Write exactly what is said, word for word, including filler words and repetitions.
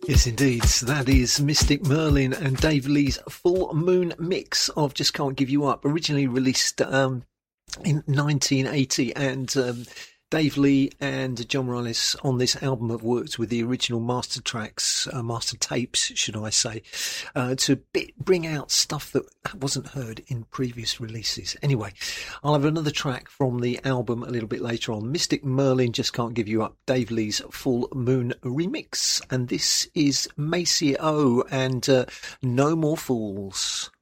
Yes, indeed. That is Mystic Merlin and Dave Lee's Full Moon mix of Just Can't Give You Up, originally released um, in nineteen eighty, and um, Dave Lee and John Morales on this album have worked with the original master tracks, uh, master tapes, should I say, uh, to bit, bring out stuff that wasn't heard in previous releases. Anyway, I'll have another track from the album a little bit later on. Mystic Merlin, Just Can't Give You Up, Dave Lee's Full Moon remix. And this is Macy O and uh, No More Fools.